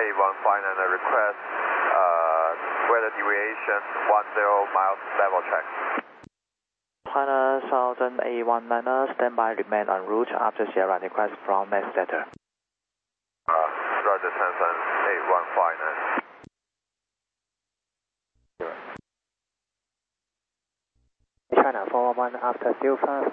815 request weather deviation 10 miles level check. China Southern A19, standby, remain en route after Sierra request from Messenger. Roger, Samsung 8159. China 411 after Silver.